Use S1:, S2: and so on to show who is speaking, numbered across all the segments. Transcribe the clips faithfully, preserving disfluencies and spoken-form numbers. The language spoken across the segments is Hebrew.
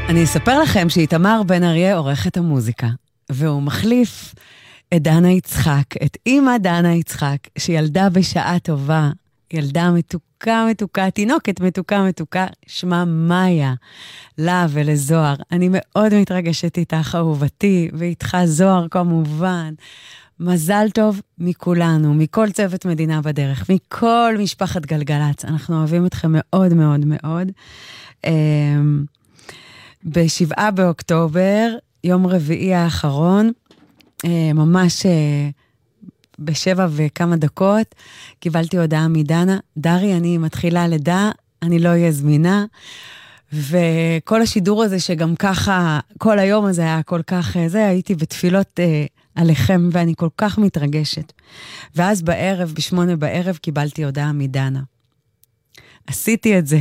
S1: אני אספר לכם שאיתמר בן אריה עורך את המוזיקה, והוא מחליף את דנה יצחק, את אמא דנה יצחק, שילדה בשעה טובה, ילדה מתוקה מתוקה, תינוקת מתוקה מתוקה, שמה מאיה, לה ולזוהר. אני מאוד מתרגשת איתך אהובתי, ואיתך זוהר כמובן. מזל טוב מכולנו, מכל צוות מדינה בדרך, מכל משפחת גלגלץ. אנחנו אוהבים אתכם מאוד מאוד מאוד. בשבעה באוקטובר, יום רביעי האחרון, ממש בשבע וכמה דקות, קיבלתי הודעה מדנה, דרי, אני מתחילה לידה, אני לא אהיה זמינה, וכל השידור הזה שגם ככה, כל היום הזה היה כל כך, זה, הייתי בתפילות עליכם, ואני כל כך מתרגשת. ואז בערב, בשמונה בערב, קיבלתי הודעה מדנה. עשיתי את זה.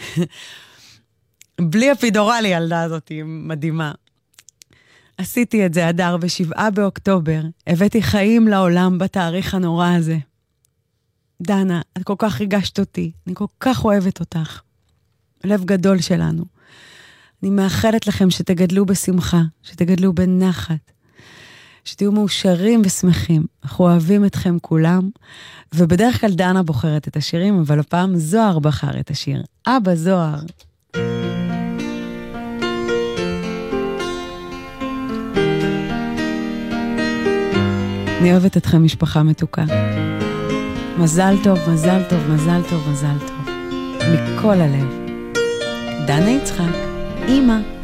S1: בלי הפידורלי, ילדה הזאת, היא מדהימה. עשיתי את זה, אדר, בשבעה באוקטובר. הבאתי חיים לעולם בתאריך הנורא הזה. דנה, את כל כך ריגשת אותי. אני כל כך אוהבת אותך. לב גדול שלנו. אני מאחלת לכם שתגדלו בשמחה, שתגדלו בנחת, שתהיו מאושרים ושמחים. אנחנו אוהבים אתכם כולם, ובדרך כלל דנה בוחרת את השירים, אבל הפעם זוהר בחר את השיר. אבא זוהר. אני אוהבת אתכם משפחה מתוקה. מזל טוב, מזל טוב, מזל טוב, מזל טוב. מכל הלב. דנה יצחק, אמא.